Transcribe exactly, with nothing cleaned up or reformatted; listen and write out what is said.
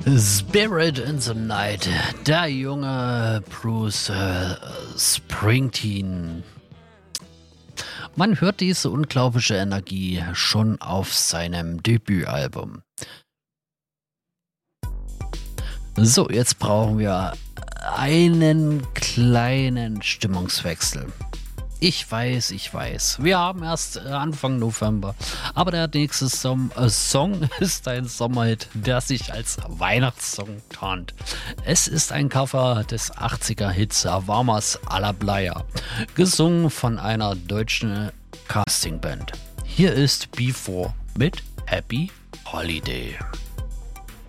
Spirit in the Night, der junge Bruce äh, Springsteen. Man hört diese unglaubliche Energie schon auf seinem Debütalbum. So, jetzt brauchen wir einen kleinen Stimmungswechsel. Ich weiß, ich weiß. Wir haben erst Anfang November. Aber der nächste Som- äh, Song ist ein Sommerhit, der sich als Weihnachtssong tarnt. Es ist ein Cover des achtziger-Hits Warmers à la Playa, gesungen von einer deutschen Castingband. Hier ist Before mit Happy Holiday.